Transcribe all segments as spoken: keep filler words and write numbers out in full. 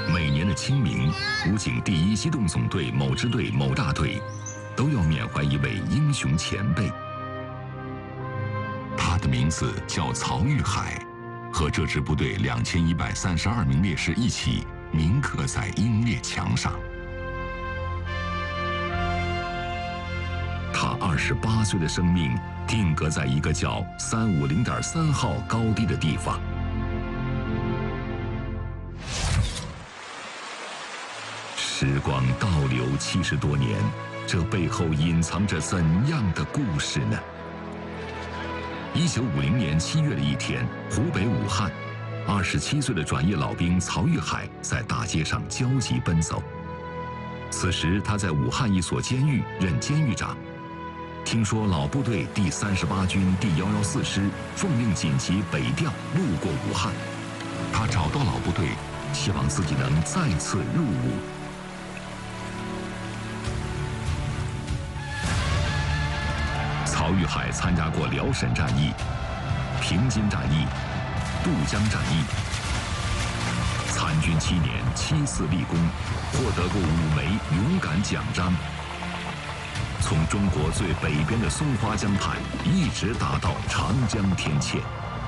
每年的清明，武警第一机动总队某支队某大队都要缅怀一位英雄前辈。他的名字叫曹玉海，和这支部队两千一百三十二名烈士一起铭刻在英烈墙上。他二十八岁的生命定格在一个叫三五零点三号高地的地方。时光倒流七十多年，这背后隐藏着怎样的故事呢？一九五零年七月的一天，湖北武汉，二十七岁的转业老兵曹玉海在大街上焦急奔走。此时他在武汉一所监狱任监狱长。听说老部队第三十八军第一一四师奉命紧急北调，路过武汉，他找到老部队，希望自己能再次入伍。曹玉海参加过辽沈战役、平津战役、渡江战役，参军七年，七次立功，获得过五枚勇敢奖章。从中国最北边的松花江畔一直打到长江天堑。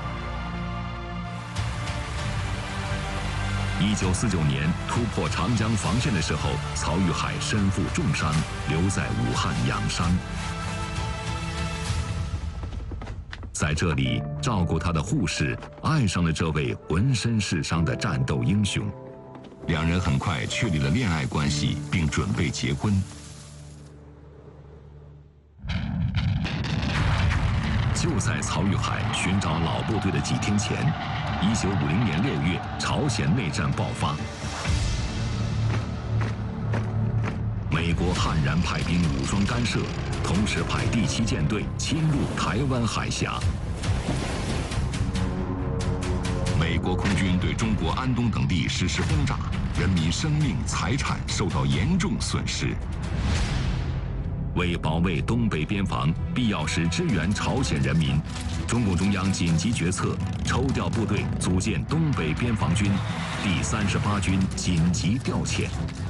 一九四九年突破长江防线的时候，曹玉海身负重伤，留在武汉养伤。在这里照顾他的护士爱上了这位浑身是伤的战斗英雄，两人很快确立了恋爱关系，并准备结婚。就在曹玉海寻找老部队的几天前，一九五零年六月，朝鲜内战爆发，美国悍然派兵武装干涉，同时派第七舰队侵入台湾海峡。美国空军对中国安东等地实施轰炸，人民生命财产受到严重损失。为保卫东北边防，必要时支援朝鲜人民，中共中央紧急决策，抽调部队组建东北边防军，第三十八军紧急调遣。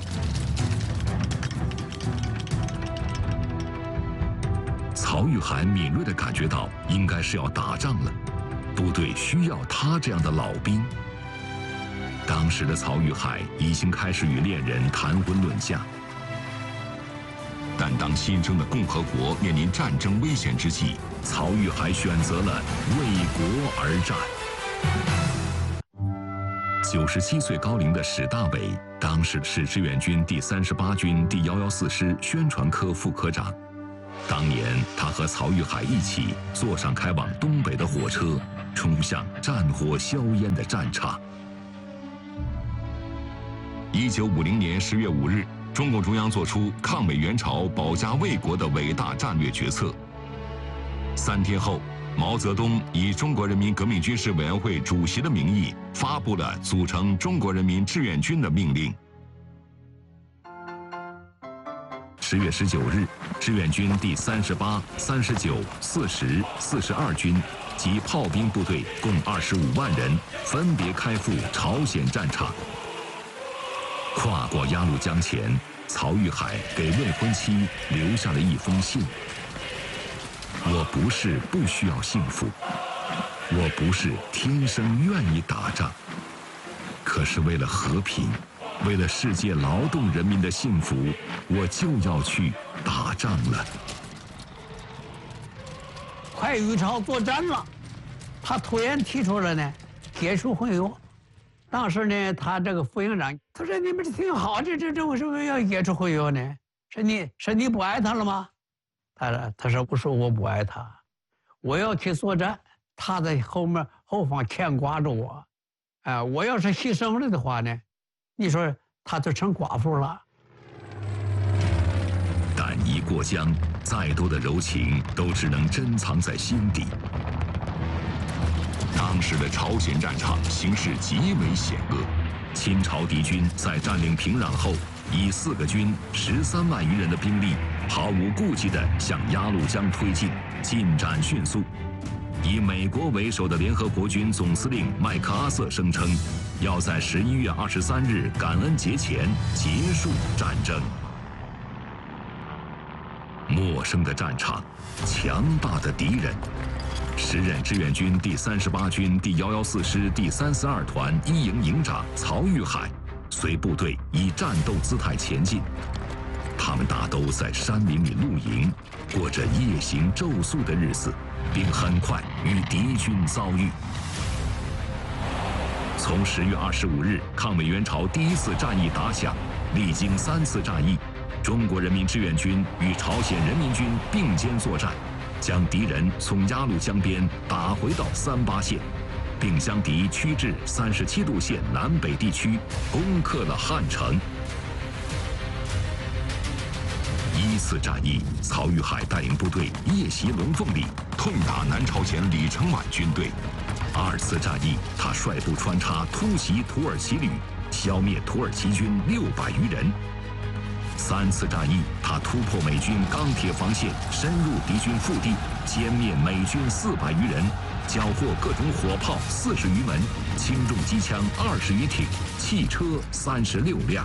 曹玉海敏锐地感觉到，应该是要打仗了，部队需要他这样的老兵。当时的曹玉海已经开始与恋人谈婚论嫁。但当新生的共和国面临战争危险之际，曹玉海选择了为国而战。九十七岁高龄的史大伟，当时是志愿军第三十八军第一一四师宣传科副科长。当年他和曹玉海一起坐上开往东北的火车，冲向战火硝烟的战场。一九五零年十月五日。中共中央作出抗美援朝、保家卫国的伟大战略决策。三天后，毛泽东以中国人民革命军事委员会主席的名义发布了组成中国人民志愿军的命令。十月十九日，志愿军第三十八、三十九、四十、四十二军及炮兵部队共二十五万人，分别开赴朝鲜战场。跨过鸭绿江前，曹玉海给未婚妻留下了一封信：我不是不需要幸福，我不是天生愿意打仗，可是为了和平，为了世界劳动人民的幸福，我就要去打仗了。 快与朝作战了，他突然提出了呢解除婚约。当时呢，他这个副营长他说：“你们这挺好，这这这为什么要解除婚约呢？是你是你不爱他了吗？”他说：“他说不是我不爱他，我要去作战，他在后面后方牵挂着我，啊、呃，我要是牺牲了的话呢，你说他就成寡妇了。” 但一过江，再多的柔情都只能珍藏在心底。当时的朝鲜战场形势极为险恶，清朝敌军在占领平壤后，以四个军、十三万余人的兵力，毫无顾忌地向鸭绿江推进，进展迅速。以美国为首的联合国军总司令麦克阿瑟声称， 要在十一月二十三日感恩节前结束战争。陌生的战场，强大的敌人。时任志愿军第三十八军第一一四师第三四二团一营营长曹玉海，随部队以战斗姿态前进。他们大都在山林里露营，过着夜行昼宿的日子，并很快与敌军遭遇。从十月二十五日抗美援朝第一次战役打响，历经三次战役，中国人民志愿军与朝鲜人民军并肩作战，将敌人从鸭绿江边打回到三八线，并将敌驱至三十七度线南北地区，攻克了汉城。一次战役，曹玉海带领部队夜袭龙凤里，痛打南朝鲜李承晚军队。二次战役，他率部穿插突袭土耳其旅，消灭土耳其军六百余人。三次战役，他突破美军钢铁防线，深入敌军腹地，歼灭美军四百余人，缴获各种火炮四十余门，轻重机枪二十余挺，汽车三十六辆。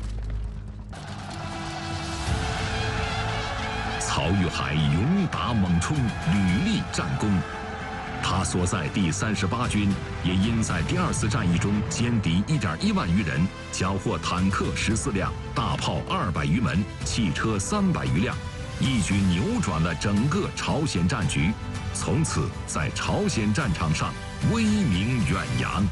曹玉海勇打猛冲，屡立战功。他所在第三十八军也因在第二次战役中歼敌一点一万余人，缴获坦克十四辆，大炮二百余门，汽车三百余辆，一举扭转了整个朝鲜战局，从此在朝鲜战场上威名远扬。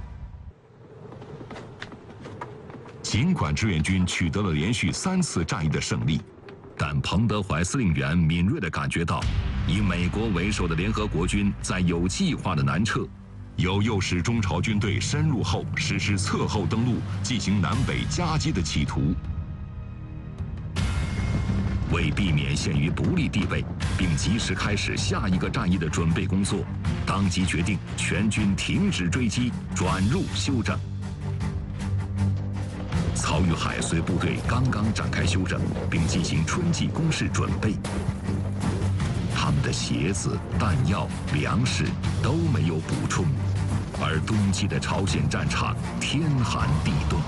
尽管志愿军取得了连续三次战役的胜利，但彭德怀司令员敏锐地感觉到，以美国为首的联合国军在有计划的南撤，有诱使中朝军队深入后实施侧后登陆，进行南北夹击的企图。为避免陷于不利地位，并及时开始下一个战役的准备工作，当即决定全军停止追击，转入休整。曹玉海随部队刚刚展开休整，并进行春季攻势准备。他们的鞋子、弹药、粮食都没有补充，而冬季的朝鲜战场天寒地冻。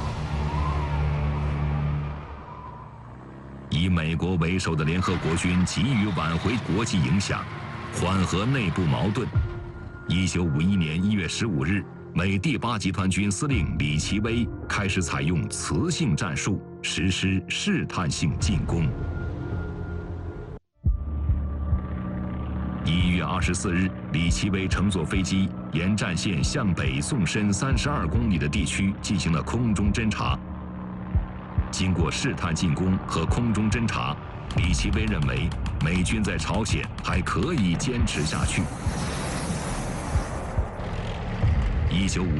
以美国为首的联合国军急于挽回国际影响，缓和内部矛盾。一九五一年一月十五日，美第八集团军司令李奇微开始采用磁性战术，实施试探性进攻。一月二十四日，李奇微乘坐飞机沿战线向北纵深三十二公里的地区进行了空中侦察。经过试探进攻和空中侦察，李奇微认为美军在朝鲜还可以坚持下去。一九五